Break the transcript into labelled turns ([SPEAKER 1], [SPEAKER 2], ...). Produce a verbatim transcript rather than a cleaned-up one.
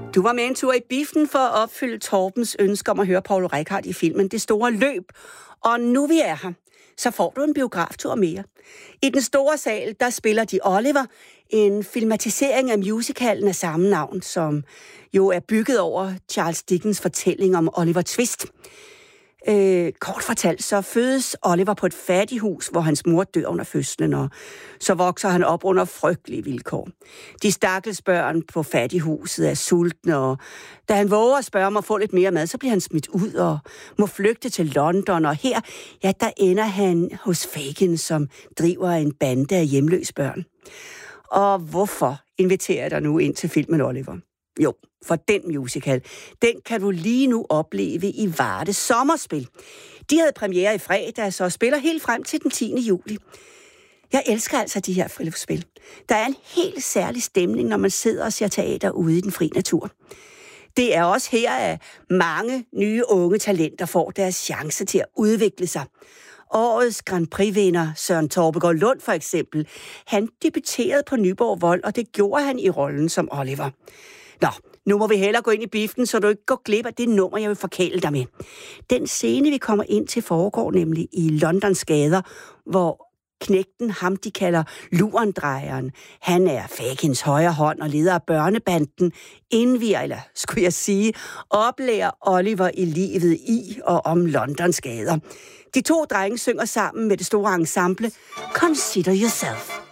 [SPEAKER 1] Du var med en tur i biffen for at opfylde Torbens ønske om at høre Poul Reichhardt i filmen Det Store Løb. Og nu vi er her, så får du en biograftur mere. I den store sal, der spiller de Oliver, en filmatisering af musicalen af samme navn, som jo er bygget over Charles Dickens fortælling om Oliver Twist. Øh, kort fortalt, så fødes Oliver på et fattighus, hvor hans mor dør under fødslen, og så vokser han op under frygtelige vilkår. De stakkels børn på fattighuset er sultne, og da han våger at spørge om at få lidt mere mad, så bliver han smidt ud og må flygte til London, og her, ja, der ender han hos Fagin, som driver en bande af hjemløse børn. Og hvorfor inviterer jeg dig nu ind til filmen Oliver? Jo, for den musical, den kan du lige nu opleve i Varde Sommerspil. De havde premiere i fredags og spiller helt frem til den tiende juli. Jeg elsker altså de her friluftsspil. Der er en helt særlig stemning, når man sidder og ser teater ude i den fri natur. Det er også her, at mange nye unge talenter får deres chance til at udvikle sig. Årets Grand Prix-vinder Søren Torbegaard Lund for eksempel, han debuterede på Nyborg Vold, og det gjorde han i rollen som Oliver. Nå, nu må vi hellere gå ind i biffen, så du ikke går glip af det nummer, jeg vil forkæle dig med. Den scene, vi kommer ind til, foregår nemlig i Londons gader, hvor knægten, ham de kalder Lurendrejeren, han er Fagins højre hånd og leder af børnebanden, indviger, eller skulle jeg sige, oplærer Oliver i livet i og om Londons gader. De to drenge synger sammen med det store ensemble Consider Yourself.